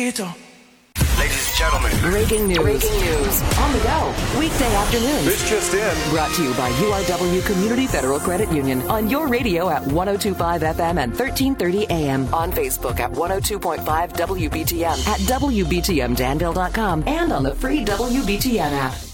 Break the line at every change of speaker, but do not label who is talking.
Ladies and gentlemen.
Breaking news. On the go. Weekday afternoons.
This just in.
Brought to you by URW Community Federal Credit Union. On your radio at 102.5 FM and 1330 AM. On Facebook at 102.5 WBTM. At WBTMDanville.com. And on the free WBTN app.